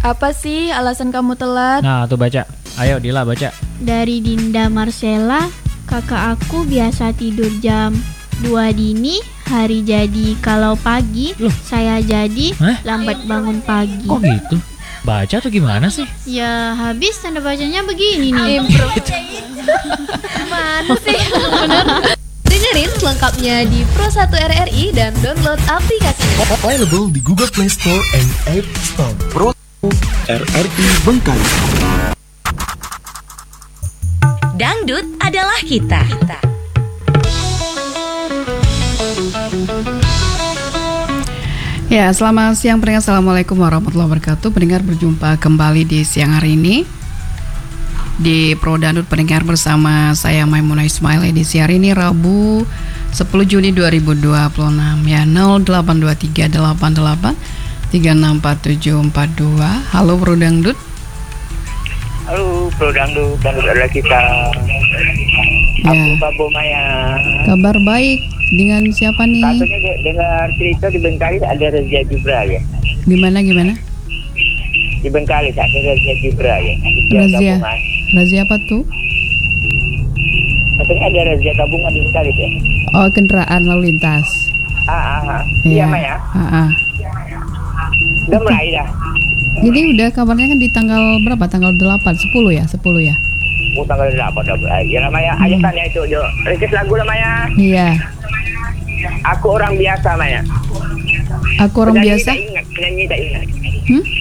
Apa sih alasan kamu telat? Nah, tuh baca. Ayo Dila baca. Dari Dinda Marcella, kakak aku biasa tidur jam 2 dini, hari jadi kalau pagi, Loh? saya jadi Hah? lambat bangun pagi. Kok gitu? Baca tuh gimana sih? Ya habis tanda bacanya begini nih. Mana sih? Dengerin selengkapnya di Pro1 RRI dan download aplikasinya. Available di Google Play Store and App Store. Pro RRI Bengkali. Dangdut adalah kita. Ya, selamat siang pendengar. Assalamualaikum warahmatullahi wabarakatuh. Pendengar, berjumpa kembali di siang hari ini di Pro Dangdut pendengar bersama saya Maimunah Ismail. Edisi hari ini Rabu 10 Juni 2026 ya, 082388364742. Halo Pro Dangdut. Halo, Pro Dangdut, Dangdut adalah kita. Ya. Aku Babo Maya. Kabar baik. Dengan siapa nih? Katanya dengar cerita di Bengkali ada Razia Jubra ya. Gimana? Di Bengkali ada Razia Jubra ya. Razia. Razia apa tuh? Katanya ada razia gabungan di Bengkali ya. Oh, kendaraan lalu lintas. Iya Maya. Udah mulai dah. Jadi udah kabarnya kan di tanggal berapa? Tanggal 8, 10 ya? 10 ya? Tanggal 8 udah mulai. Ya Maya, aja tanya itu Jo. Request lagu lah Maya. Iya. Aku orang biasa Maya. Aku orang Penyanyi biasa. Penyanyi tak ingat.